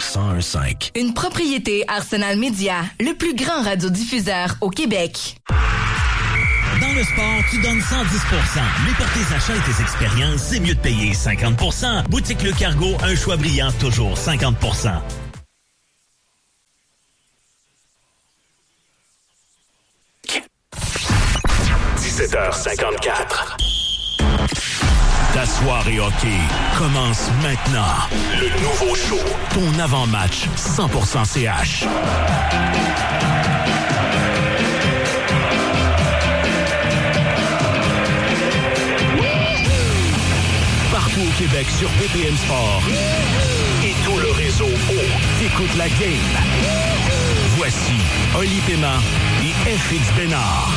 101.5. Une propriété Arsenal Média, le plus grand radiodiffuseur au Québec. Dans le sport, tu donnes 110%. Mais pour tes achats et tes expériences, c'est mieux de payer 50%. Boutique Le Cargo, un choix brillant, toujours 50%. « 17h54. Ta soirée hockey commence maintenant. Le nouveau show, ton avant-match 100% CH. Partout au Québec sur BPM Sport et tout le réseau t'écoutes la game. Voici Oli Paiement et FX Bénard.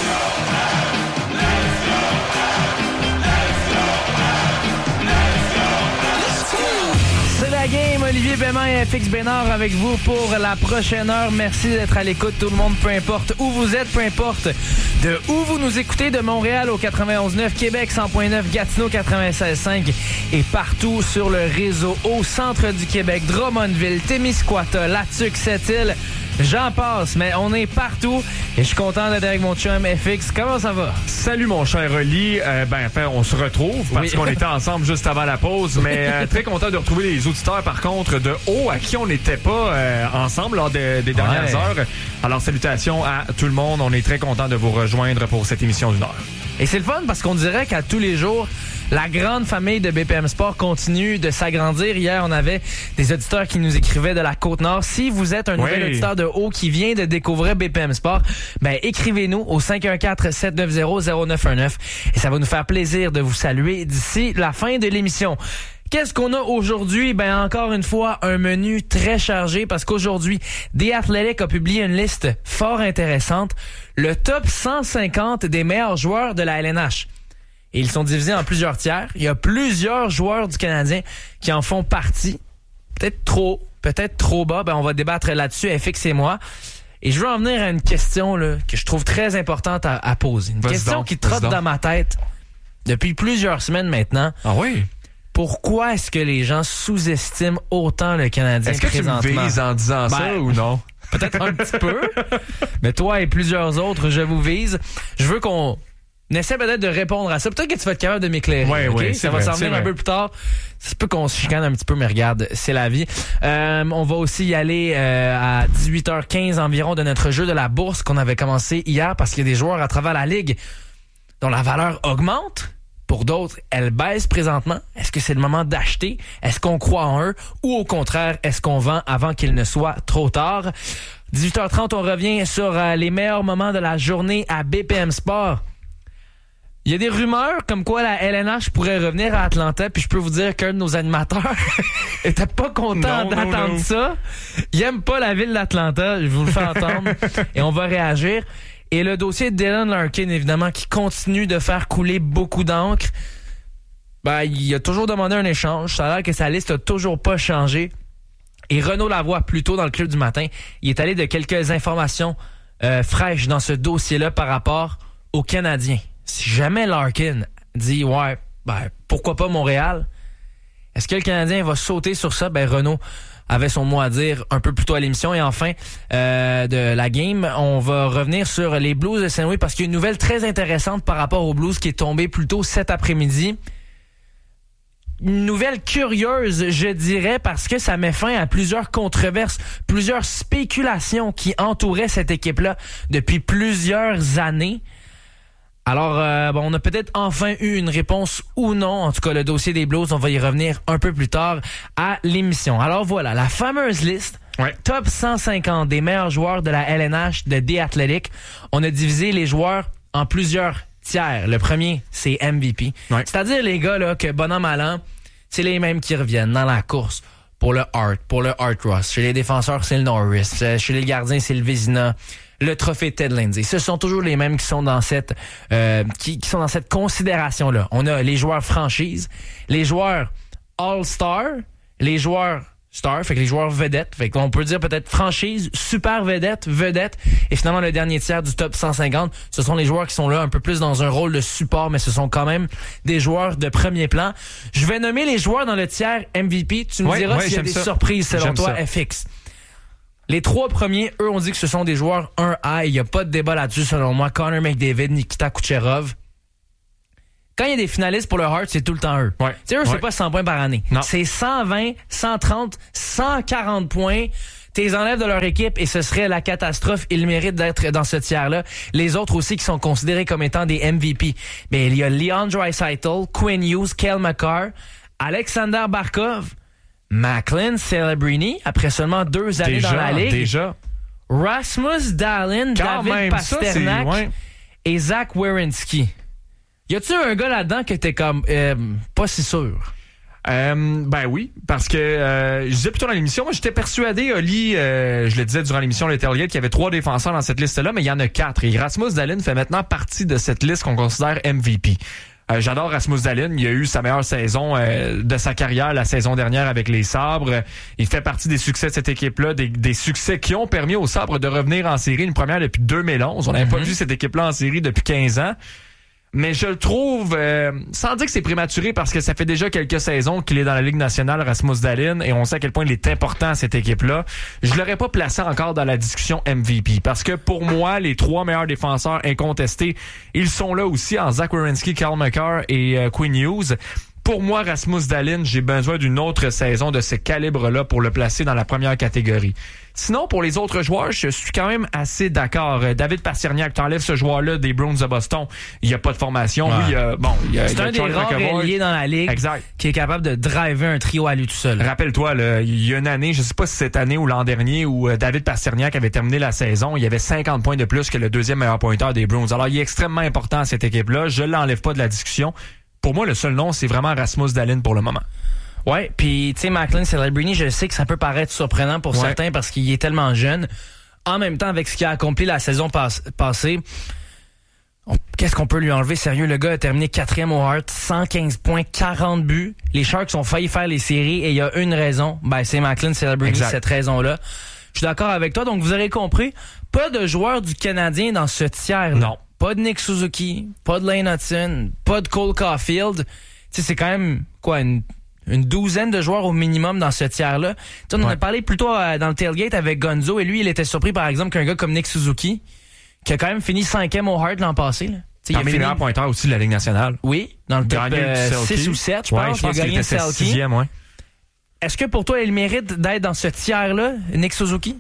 C'est la game, Olivier Paiement et FX Bénard avec vous pour la prochaine heure. Merci d'être à l'écoute, tout le monde, peu importe où vous êtes, peu importe de où vous nous écoutez, de Montréal au 91.9, Québec 100.9, Gatineau 96.5 et partout sur le réseau au centre du Québec, Drummondville, Témiscouata, Latuc, Sept-Îles. J'en passe, mais on est partout et je suis content d'être avec mon chum FX. Comment ça va? Salut mon cher Oli. On se retrouve parce qu'on était ensemble juste avant la pause, mais très content de retrouver les auditeurs par contre de haut à qui on n'était pas ensemble lors des dernières heures. Alors salutations à tout le monde. On est très content de vous rejoindre pour cette émission d'une heure. Et c'est le fun parce qu'on dirait qu'à tous les jours, la grande famille de BPM Sport continue de s'agrandir. Hier, on avait des auditeurs qui nous écrivaient de la Côte-Nord. Si vous êtes un nouvel auditeur de haut qui vient de découvrir BPM Sport, écrivez-nous au 514-790-0919 et ça va nous faire plaisir de vous saluer d'ici la fin de l'émission. Qu'est-ce qu'on a aujourd'hui? Encore une fois, un menu très chargé parce qu'aujourd'hui, The Athletic a publié une liste fort intéressante. Le top 150 des meilleurs joueurs de la LNH. Et ils sont divisés en plusieurs tiers. Il y a plusieurs joueurs du Canadien qui en font partie. Peut-être trop bas. On va débattre là-dessus, FX et moi. Et je veux en venir à une question là, que je trouve très importante à poser. Une question qui trotte dans ma tête depuis plusieurs semaines maintenant. Ah oui? Pourquoi est-ce que les gens sous-estiment autant le Canadien présentement? Est-ce que tu me vises en disant ça ou non? Peut-être un petit peu. Mais toi et plusieurs autres, je vous vise. Je veux qu'on essaie peut-être de répondre à ça. Peut-être que tu vas être capable de m'éclairer. Oui, ça va s'en venir un peu plus tard. Ça se peut qu'on se chicane un petit peu, mais regarde, c'est la vie. On va aussi y aller à 18h15 environ de notre jeu de la bourse qu'on avait commencé hier parce qu'il y a des joueurs à travers la Ligue dont la valeur augmente. Pour d'autres, elle baisse présentement. Est-ce que c'est le moment d'acheter? Est-ce qu'on croit en eux? Ou au contraire, est-ce qu'on vend avant qu'il ne soit trop tard? 18h30, on revient sur les meilleurs moments de la journée à BPM Sport. Il y a des rumeurs comme quoi la LNH pourrait revenir à Atlanta, puis je peux vous dire qu'un de nos animateurs était pas content d'attendre ça. Il aime pas la ville d'Atlanta, je vous le fais entendre, et on va réagir. Et le dossier de Dylan Larkin, évidemment, qui continue de faire couler beaucoup d'encre. Il a toujours demandé un échange. Ça a l'air que sa liste a toujours pas changé. Et Renaud Lavoie, plus tôt dans le club du matin, il est allé de quelques informations fraîches dans ce dossier-là par rapport aux Canadiens. Si jamais Larkin dit pourquoi pas Montréal, est-ce que le Canadien va sauter sur ça? Renaud avait son mot à dire un peu plus tôt à l'émission. Et enfin, de la game, on va revenir sur les Blues de Saint-Louis parce qu'il y a une nouvelle très intéressante par rapport aux Blues qui est tombée plus tôt cet après-midi. Une nouvelle curieuse, je dirais, parce que ça met fin à plusieurs controverses, plusieurs spéculations qui entouraient cette équipe-là depuis plusieurs années. Alors, on a peut-être enfin eu une réponse ou non. En tout cas, le dossier des Blues, on va y revenir un peu plus tard à l'émission. Alors voilà, la fameuse liste, top 150 des meilleurs joueurs de la LNH de The Athletic. On a divisé les joueurs en plusieurs tiers. Le premier, c'est MVP. C'est-à-dire les gars là que, bon an, mal an, c'est les mêmes qui reviennent dans la course pour le Hart Ross. Chez les défenseurs, c'est le Norris. Chez les gardiens, c'est le Vézina. Le trophée Ted Lindsay. Ce sont toujours les mêmes qui sont dans cette qui sont dans cette considération-là. On a les joueurs franchise, les joueurs All-Star, les joueurs star, fait que les joueurs vedettes, fait qu'on peut dire peut-être franchise, super vedette, et finalement le dernier tiers du top 150, ce sont les joueurs qui sont là un peu plus dans un rôle de support, mais ce sont quand même des joueurs de premier plan. Je vais nommer les joueurs dans le tiers MVP, tu me diras s'il y a des surprises selon toi, FX. Les 3 premiers, eux, on dit que ce sont des joueurs 1A, il n'y a pas de débat là-dessus selon moi, Connor McDavid, Nikita Kucherov. Quand il y a des finalistes pour le Hart, c'est tout le temps eux. Ouais. Tu sais, eux, c'est pas 100 points par année. Non. C'est 120, 130, 140 points. T'es enlèves de leur équipe et ce serait la catastrophe. Ils méritent d'être dans ce tiers-là. Les autres aussi qui sont considérés comme étant des MVP. Mais il y a Leon Draisaitl, Quinn Hughes, Cale Makar, Alexander Barkov, Macklin Celebrini, après seulement 2 années dans la Ligue. Déjà. Rasmus Dahlin, David Pasternak et Zach Werenski. Y a-tu un gars là-dedans que t'es comme pas si sûr? Ben oui, parce que je disais plutôt dans l'émission, moi j'étais persuadé, Oli, je le disais durant l'émission Le Tailgate, qu'il y avait 3 défenseurs dans cette liste-là, mais il y en a 4. Et Rasmus Dahlin fait maintenant partie de cette liste qu'on considère MVP. J'adore Rasmus Dahlin. Il a eu sa meilleure saison de sa carrière la saison dernière avec les Sabres. Il fait partie des succès de cette équipe-là, des succès qui ont permis aux Sabres de revenir en série, une première depuis 2011. On n'avait pas vu cette équipe-là en série depuis 15 ans. Mais je le trouve, sans dire que c'est prématuré, parce que ça fait déjà quelques saisons qu'il est dans la Ligue nationale, Rasmus Dahlin, et on sait à quel point il est important à cette équipe-là. Je l'aurais pas placé encore dans la discussion MVP, parce que pour moi, les 3 meilleurs défenseurs incontestés, ils sont là aussi en Zach Werenski, Cale Makar et Quinn Hughes. Pour moi, Rasmus Dahlin, j'ai besoin d'une autre saison de ce calibre-là pour le placer dans la première catégorie. Sinon, pour les autres joueurs, je suis quand même assez d'accord. David Pasternak, t'enlèves ce joueur-là des Bruins de Boston, il n'y a pas de formation. Ouais. Oui, c'est un des rares ailiers dans la Ligue qui est capable de driver un trio à lui tout seul. Rappelle-toi, là, il y a une année, je sais pas si cette année ou l'an dernier, où David Pasternak avait terminé la saison, il y avait 50 points de plus que le deuxième meilleur pointeur des Bruins. Alors, il est extrêmement important à cette équipe-là. Je l'enlève pas de la discussion. Pour moi, le seul nom, c'est vraiment Rasmus Dahlin pour le moment. Ouais, puis tu sais, Macklin Celebrini, je sais que ça peut paraître surprenant pour certains parce qu'il est tellement jeune. En même temps, avec ce qu'il a accompli la saison passée, qu'est-ce qu'on peut lui enlever? Sérieux, le gars a terminé 4e au Hart, 115 points, 40 buts. Les Sharks ont failli faire les séries et il y a une raison. Ben, c'est Macklin Celebrini, cette raison-là. Je suis d'accord avec toi. Donc, vous aurez compris, pas de joueur du Canadien dans ce tiers. Non. Pas de Nick Suzuki, pas de Lane Hutson, pas de Cole Caulfield. Tu sais, c'est quand même, quoi, une douzaine de joueurs au minimum dans ce tiers-là. On en a parlé plutôt dans le tailgate avec Gonzo, et lui, il était surpris, par exemple, qu'un gars comme Nick Suzuki, qui a quand même fini 5e au Hart l'an passé. Là. Il a fini meilleur pointeur aussi de la Ligue nationale. Oui, dans le top 6 ou 7, je pense. Il a gagné le Selke. 6e, ouais. Est-ce que pour toi, il mérite d'être dans ce tiers-là, Nick Suzuki?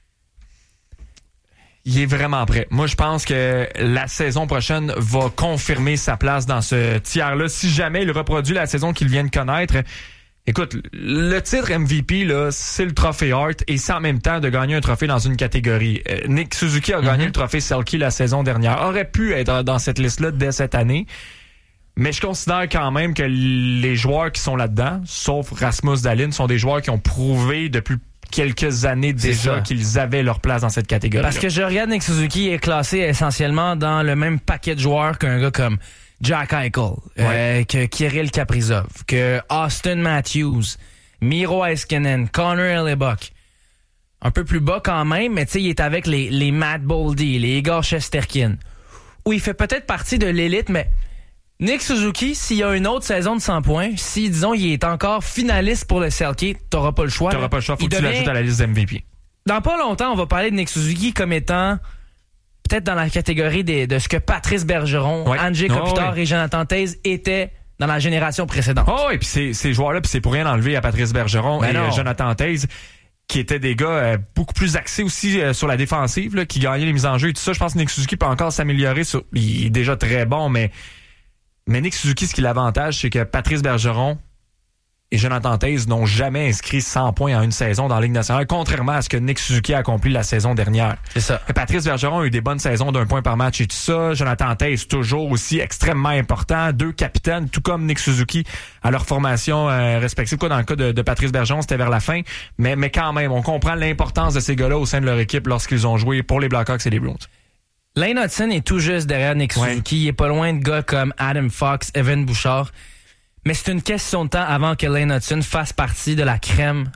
Il est vraiment prêt. Moi, je pense que la saison prochaine va confirmer sa place dans ce tiers-là. Si jamais il reproduit la saison qu'il vient de connaître, écoute, le titre MVP, là, c'est le trophée Hart et c'est en même temps de gagner un trophée dans une catégorie. Nick Suzuki a gagné le trophée Selke la saison dernière. Aurait pu être dans cette liste-là dès cette année. Mais je considère quand même que les joueurs qui sont là-dedans, sauf Rasmus Dahlin, sont des joueurs qui ont prouvé depuis quelques années déjà qu'ils avaient leur place dans cette catégorie. Parce que je regarde Nick Suzuki est classé essentiellement dans le même paquet de joueurs qu'un gars comme Jack Eichel, que Kirill Kaprizov, que Austin Matthews, Miro Heiskanen, Connor Hellebuyck. Un peu plus bas quand même, mais tu sais, il est avec les Matt Boldy, les Igor Shesterkin, où il fait peut-être partie de l'élite, mais Nick Suzuki, s'il y a une autre saison de 100 points, si, disons, il est encore finaliste pour le Selke, t'auras pas le choix. T'auras pas le choix, faut que tu l'ajoutes à la liste MVP. Dans pas longtemps, on va parler de Nick Suzuki comme étant peut-être dans la catégorie de ce que Patrice Bergeron, Andrzej Kopitar et Jonathan Toews étaient dans la génération précédente. Oh, et puis ces joueurs-là, puis c'est pour rien enlever à Patrice Bergeron et Jonathan Toews, qui étaient des gars beaucoup plus axés aussi sur la défensive, là, qui gagnaient les mises en jeu et tout ça. Je pense que Nick Suzuki peut encore s'améliorer. Il est déjà très bon, mais Nick Suzuki, ce qui l'avantage, c'est que Patrice Bergeron et Jonathan Toews n'ont jamais inscrit 100 points en une saison dans la Ligue nationale, contrairement à ce que Nick Suzuki a accompli la saison dernière. C'est ça. Et Patrice Bergeron a eu des bonnes saisons d'1 point par match et tout ça. Jonathan Toews, toujours aussi extrêmement important. 2 capitaines, tout comme Nick Suzuki, à leur formation respective. Quoi, dans le cas de Patrice Bergeron, c'était vers la fin. Mais quand même, on comprend l'importance de ces gars-là au sein de leur équipe lorsqu'ils ont joué pour les Blackhawks et les Bruins. Lane Hutson est tout juste derrière Nick Suzuki. Il est pas loin de gars comme Adam Fox, Evan Bouchard. Mais c'est une question de temps avant que Lane Hutson fasse partie de la crème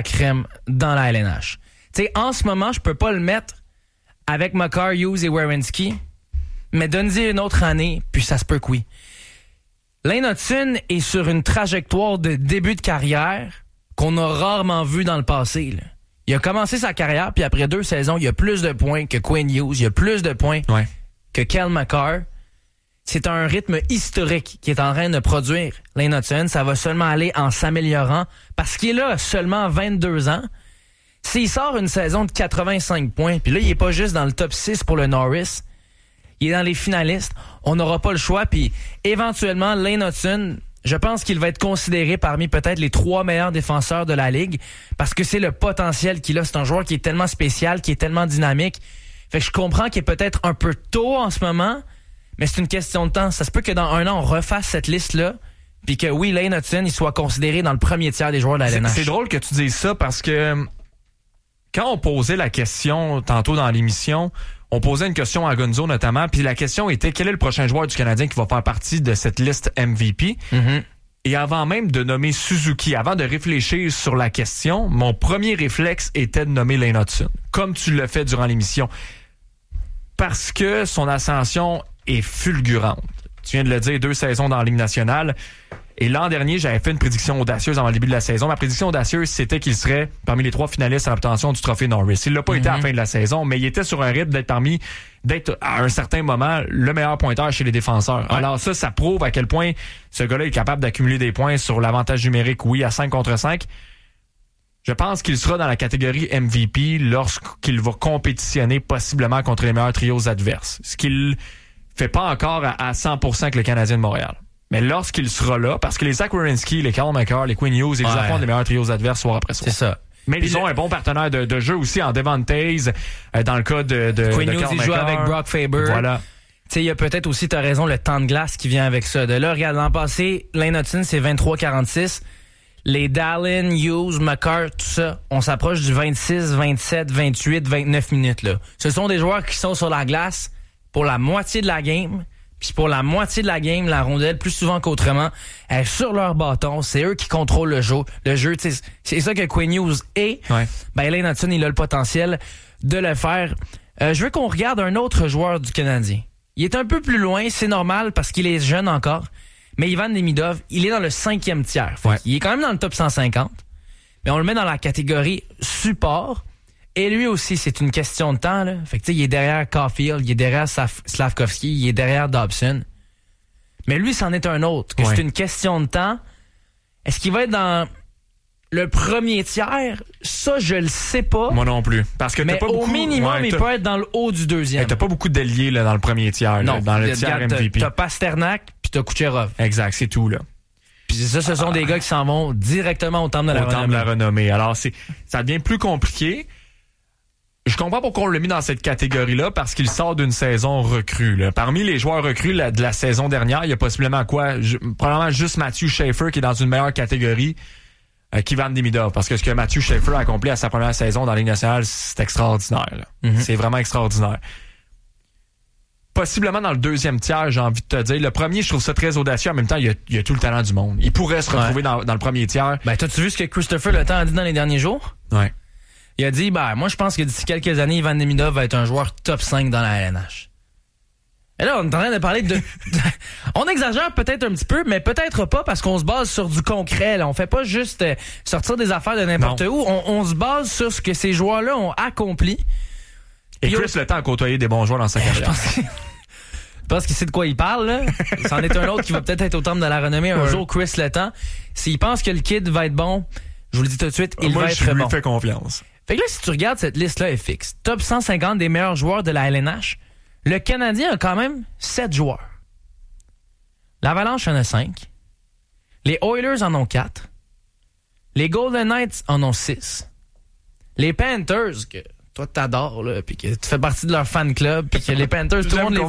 dans la LNH. Tu sais, en ce moment, je peux pas le mettre avec Makar, Hughes et Werenski, mais donne-y une autre année, puis ça se peut que oui. Lane Hutson est sur une trajectoire de début de carrière qu'on a rarement vu dans le passé. Là. Il a commencé sa carrière, puis après 2 saisons, il a plus de points que Quinn Hughes, il a plus de points que Cale Makar. C'est un rythme historique qui est en train de produire Lane Hutson. Ça va seulement aller en s'améliorant parce qu'il est là seulement 22 ans. S'il sort une saison de 85 points, puis là, il est pas juste dans le top 6 pour le Norris, il est dans les finalistes, on n'aura pas le choix, puis éventuellement, Lane Hutson, je pense qu'il va être considéré parmi peut-être les 3 meilleurs défenseurs de la Ligue parce que c'est le potentiel qu'il a. C'est un joueur qui est tellement spécial, qui est tellement dynamique. Fait que je comprends qu'il est peut-être un peu tôt en ce moment, mais c'est une question de temps. Ça se peut que dans 1 an, on refasse cette liste-là, puis que oui, Lane Hutson, il soit considéré dans le premier tiers des joueurs de la LNH. C'est drôle que tu dises ça parce que quand on posait la question tantôt dans l'émission, on posait une question à Gonzo notamment, puis la question était quel est le prochain joueur du Canadien qui va faire partie de cette liste MVP? Mm-hmm. Et avant même de nommer Suzuki, avant de réfléchir sur la question, mon premier réflexe était de nommer Lane Hutson, comme tu l'as fait durant l'émission. Parce que son ascension est fulgurante. Tu viens de le dire, 2 saisons dans la Ligue nationale. Et l'an dernier, j'avais fait une prédiction audacieuse avant le début de la saison. Ma prédiction audacieuse, c'était qu'il serait parmi les 3 finalistes à l'obtention du trophée Norris. Il l'a pas été à la fin de la saison, mais il était sur un rythme d'être à un certain moment le meilleur pointeur chez les défenseurs. Ouais. Alors ça prouve à quel point ce gars-là est capable d'accumuler des points sur l'avantage numérique, oui, à 5 contre 5. Je pense qu'il sera dans la catégorie MVP lorsqu'il va compétitionner possiblement contre les meilleurs trios adverses. Ce qu'il fait pas encore à 100% avec le Canadien de Montréal. Mais lorsqu'il sera là, parce que les Zach Werenski, les Cale Makar, les Quinn Hughes, ils affrontent les meilleurs trios adverses soir après soir. C'est ça. Mais ils ont un bon partenaire de jeu aussi en Devon Taze, dans le cas de Quinn de Hughes, Cale il joue avec Brock Faber. Voilà. Tu sais, il y a peut-être aussi, t'as raison, le temps de glace qui vient avec ça. De là, regarde, l'an passé, Lane Hutson, c'est 23-46. Les Dallin, Hughes, Makar, tout ça, on s'approche du 26, 27, 28, 29 minutes, là. Ce sont des joueurs qui sont sur la glace pour la moitié de la game. Puis pour la moitié de la game, la rondelle, plus souvent qu'autrement, est sur leur bâton. C'est eux qui contrôlent le jeu. C'est ça que Quinn Hughes est. Ouais. Ben, Lane Hutson, il a le potentiel de le faire. Je veux qu'on regarde un autre joueur du Canadien. Il est un peu plus loin, c'est normal parce qu'il est jeune encore. Mais Ivan Demidov, il est dans le 5e tiers. Il est quand même dans le top 150. Mais on le met dans la catégorie support. Et lui aussi, c'est une question de temps, là. Fait que, tu sais, il est derrière Caulfield, il est derrière Slavkovski, il est derrière Dobson. Mais lui, c'en est un autre. Que c'est une question de temps. Est-ce qu'il va être dans le premier tiers? Ça, je le sais pas. Moi non plus. Parce que mais t'as pas beaucoup... au minimum, il peut être dans le haut du 2e. T'as pas beaucoup d'alliés, là, dans le premier tiers. Non. Là, dans le tiers MVP. T'as Pasternak, puis t'as Kucherov. Exact, c'est tout, là. Puis ça, ce sont des gars qui s'en vont directement au temple de la renommée. Alors, ça devient plus compliqué. Je comprends pourquoi on l'a mis dans cette catégorie-là, parce qu'il sort d'une saison recrue. Là. Parmi les joueurs recrues de la saison dernière, il y a possiblement probablement juste Matthew Schaefer qui est dans une meilleure catégorie qu'Ivan Demidov. Parce que ce que Matthew Schaefer a accompli à sa première saison dans la Ligue nationale, c'est extraordinaire. Mm-hmm. C'est vraiment extraordinaire. Possiblement dans le 2e tiers, j'ai envie de te dire. Le premier, je trouve ça très audacieux. En même temps, il y a tout le talent du monde. Il pourrait se retrouver dans le premier tiers. Ben, t'as-tu vu ce que Christopher Le Temps a dit dans les derniers jours? Ouais. Il a dit, moi, je pense que d'ici quelques années, Ivan Demidov va être un joueur top 5 dans la LNH. Et là, on est en train de parler on exagère peut-être un petit peu, mais peut-être pas parce qu'on se base sur du concret. Là. On fait pas juste sortir des affaires de n'importe où. On se base sur ce que ces joueurs-là ont accompli. Et Chris Le Temps a côtoyé des bons joueurs dans sa carrière. Je pense qu'il sait de quoi il parle. Là. C'en est un autre qui va peut-être être au temple de la renommée un jour, Chris Le Temps. S'il pense que le kid va être bon, je vous le dis tout de suite, il va être bon. Je lui fais confiance. Fait que là, si tu regardes cette liste-là, elle est fixe. Top 150 des meilleurs joueurs de la LNH. Le Canadien a quand même 7 joueurs. L'Avalanche en a 5. Les Oilers en ont 4. Les Golden Knights en ont 6. Les Panthers, que toi t'adores, là, puis que tu fais partie de leur fan club, puis que les Panthers, tout le monde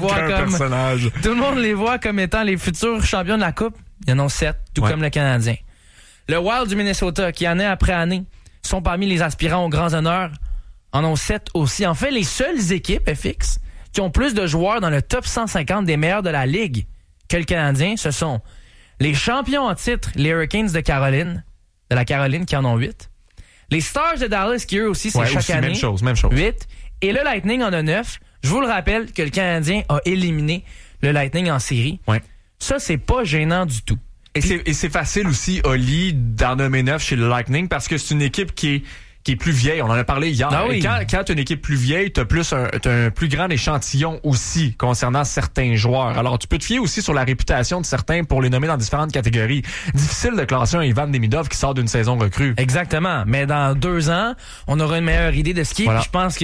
les voit comme étant les futurs champions de la Coupe. Ils en ont 7, tout comme le Canadien. Le Wild du Minnesota, qui année après année sont parmi les aspirants aux grands honneurs, en ont 7 aussi. En fait, les seules équipes FX qui ont plus de joueurs dans le top 150 des meilleurs de la Ligue que le Canadien, ce sont Les champions en titre, les Hurricanes de la Caroline, qui en ont 8. Les Stars de Dallas, qui eux aussi, c'est chaque année. Même chose. 8. Et le Lightning en a 9. Je vous le rappelle que le Canadien a éliminé le Lightning en série. Ouais. Ça, c'est pas gênant du tout. Et c'est facile aussi, Oli, d'en nommer 9 chez le Lightning parce que c'est une équipe qui est plus vieille. On en a parlé hier. Ah oui. Et quand t'as une équipe plus vieille, t'as un plus grand échantillon aussi concernant certains joueurs. Alors, tu peux te fier aussi sur la réputation de certains pour les nommer dans différentes catégories. Difficile de classer un Ivan Demidov qui sort d'une saison recrue. Exactement. Mais dans 2 ans, on aura une meilleure idée de ce qui est. Voilà. Je pense que